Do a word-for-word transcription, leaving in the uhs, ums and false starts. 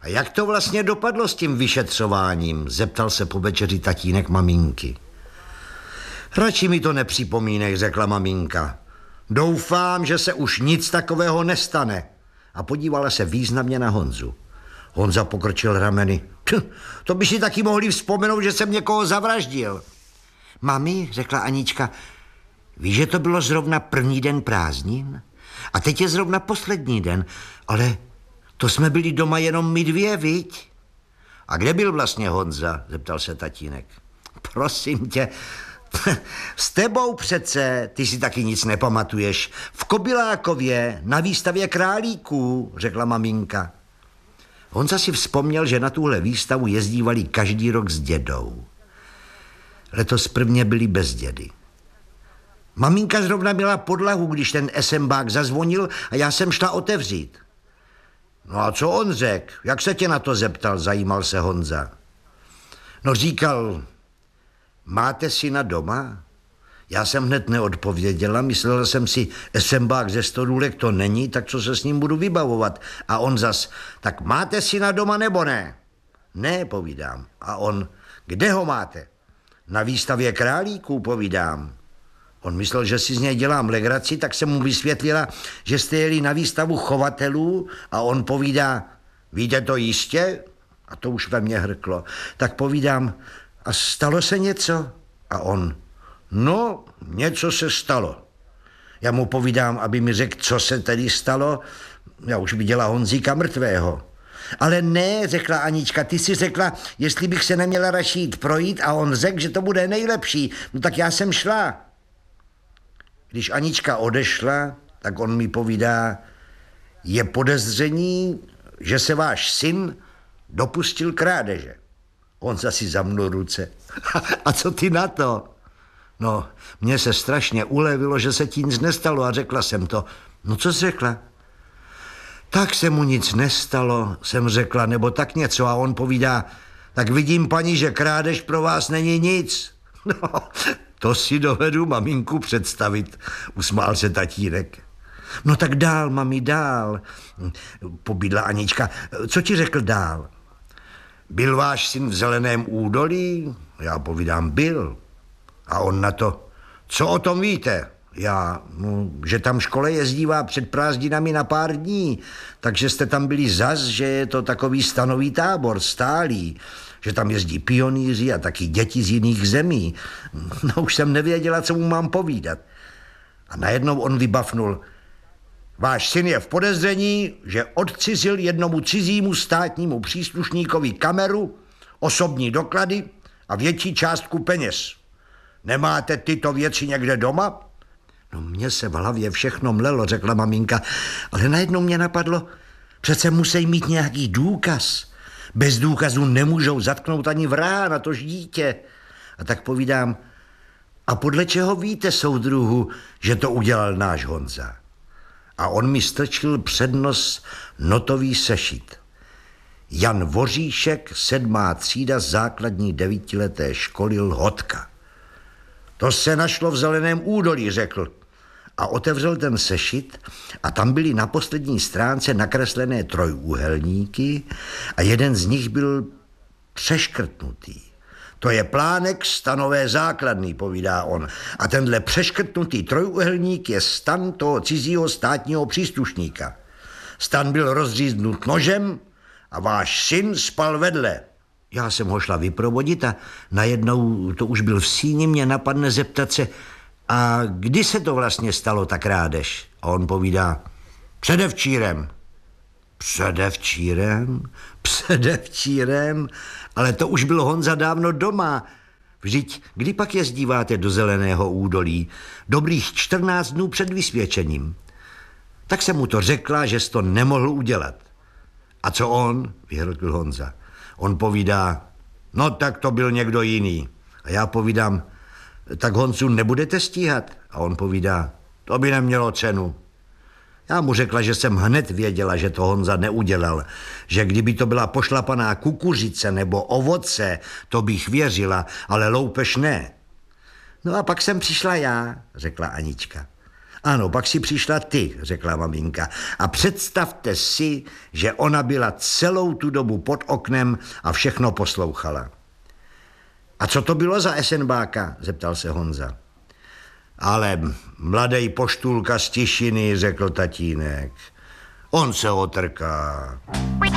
A jak to vlastně dopadlo s tím vyšetřováním? Zeptal se po večeři tatínek maminky. Radši mi to nepřipomínej, řekla maminka. Doufám, že se už nic takového nestane. A podívala se významně na Honzu. Honza pokrčil rameny. To by si taky mohli vzpomenout, že jsem někoho zavraždil. Mami, řekla Anička, víš, že to bylo zrovna první den prázdnin? A teď je zrovna poslední den, ale to jsme byli doma jenom my dvě, viď? A kde byl vlastně Honza? Zeptal se tatínek. Prosím tě, s tebou přece, ty si taky nic nepamatuješ. V Kobylákově, na výstavě králíků, řekla maminka. Honza si vzpomněl, že na tuhle výstavu jezdívali každý rok s dědou. Letos prvně byli bez dědy. Maminka zrovna měla podlahu, když ten esembák zazvonil a já jsem šla otevřít. No a co on řekl? Jak se tě na to zeptal, zajímal se Honza. No říkal, máte syna doma? Já jsem hned neodpověděla, myslela jsem si, esembák ze stodůlek to není, tak co se s ním budu vybavovat? A on zas, tak máte syna doma nebo ne? Ne, povídám. A on, kde ho máte? Na výstavě králíků, povídám. On myslel, že si z něj dělám legraci, tak jsem mu vysvětlila, že jste jeli na výstavu chovatelů a on povídá, víte to jistě? A to už ve mně hrklo. Tak povídám, a stalo se něco? A on, no, něco se stalo. Já mu povídám, aby mi řekl, co se tedy stalo. Já už viděla Honzíka mrtvého. Ale ne, řekla Anička, ty si řekla, jestli bych se neměla radši jít projít a on řekl, že to bude nejlepší. No tak já jsem šla. Když Anička odešla, tak on mi povídá, je podezření, že se váš syn dopustil krádeže. On zasi zamnul ruce. A co ty na to? No, mně se strašně ulevilo, že se ti nic nestalo a řekla jsem to. No co jsi řekla? Tak se mu nic nestalo, jsem řekla, nebo tak něco a on povídá, tak vidím, paní, že krádež pro vás není nic. No, to si dovedu maminku představit, usmál se tatínek. No tak dál, mami, dál, pobídla Anička. Co ti řekl dál? Byl váš syn v Zeleném údolí? Já povídám, byl. A on na to, co o tom víte? Já, no, že tam škole jezdívá před prázdninami na pár dní, takže jste tam byli zas, že je to takový stanový tábor, stálý, že tam jezdí pionýři a taky děti z jiných zemí. No už jsem nevěděla, co mu mám povídat. A najednou on vybafnul, váš syn je v podezření, že odcizil jednomu cizímu státnímu příslušníkovi kameru, osobní doklady a větší částku peněz. Nemáte tyto věci někde doma? No mně se v hlavě všechno mlelo, řekla maminka, ale najednou mě napadlo, přece musí mít nějaký důkaz. Bez důkazu nemůžou zatknout ani vraha, na tož dítě. A tak povídám, a podle čeho víte, soudruhu, že to udělal náš Honza? A on mi strčil před nos notový sešit. Jan Voříšek, sedmá třída základní devítileté školy Lhotka. To se našlo v Zeleném údolí, řekl. A otevřel ten sešit a tam byly na poslední stránce nakreslené trojúhelníky a jeden z nich byl přeškrtnutý. To je plánek stanové základny, povídá on. A tenhle přeškrtnutý trojúhelník je stan toho cizího státního příslušníka. Stan byl rozříznut nožem a váš syn spal vedle. Já jsem ho šla vyprovodit a najednou, to už byl v síni, mě napadne zeptat se, a kdy se to vlastně stalo, ta krádež? A on povídá, předevčírem. Předevčírem? Předevčírem? Ale to už byl Honza dávno doma. Vždyť, kdy pak jezdíváte do Zeleného údolí? Dobrých čtrnáct dnů před vysvědčením. Tak jsem mu to řekla, že jsi to nemohl udělat. A co on? Vyhrkl Honza. On povídá, no tak to byl někdo jiný. A já povídám, tak Honzu nebudete stíhat? A on povídá, to by nemělo cenu. Já mu řekla, že jsem hned věděla, že to Honza neudělal, že kdyby to byla pošlapaná kukuřice nebo ovoce, to bych věřila, ale loupež ne. No a pak jsem přišla já, řekla Anička. Ano, pak si přišla ty, řekla maminka. A představte si, že ona byla celou tu dobu pod oknem a všechno poslouchala. A co to bylo za esenbáka? Zeptal se Honza. Ale mladej poštůlka z Tišiny, řekl tatínek. On se otrká.